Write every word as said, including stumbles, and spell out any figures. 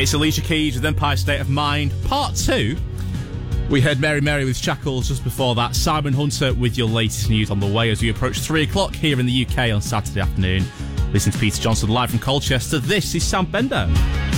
It's Alicia Keys with Empire State of Mind, part two. We heard Mary Mary with Shackles just before that. Simon Hunter with your latest news on the way as we approach three o'clock here in the U K on Saturday afternoon. Listen to Peter Johnson live from Colchester. This is Sam Bender.